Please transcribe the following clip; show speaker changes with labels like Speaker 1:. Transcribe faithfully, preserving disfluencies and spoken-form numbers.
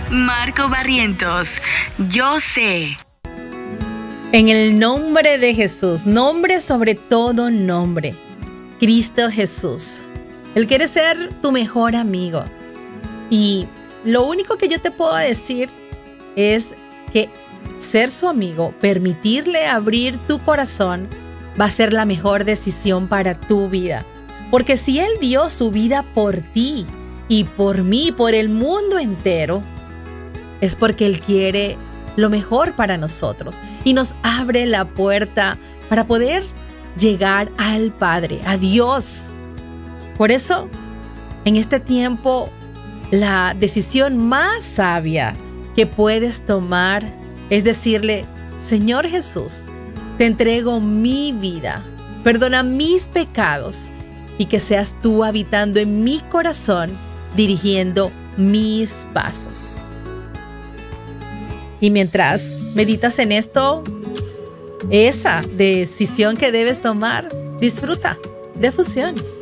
Speaker 1: Marco Barrientos, yo sé.
Speaker 2: En el nombre de Jesús, nombre sobre todo nombre, Cristo Jesús. Él quiere ser tu mejor amigo. Y lo único que yo te puedo decir es que ser su amigo, permitirle abrir tu corazón, va a ser la mejor decisión para tu vida. Porque si Él dio su vida por ti y por mí, por el mundo entero, es porque Él quiere lo mejor para nosotros y nos abre la puerta para poder llegar al Padre, a Dios. Por eso, en este tiempo, la decisión más sabia que puedes tomar es decirle: Señor Jesús, te entrego mi vida, perdona mis pecados y que seas tú habitando en mi corazón, dirigiendo mis pasos. Y mientras meditas en esto, esa decisión que debes tomar, disfruta de Fusión.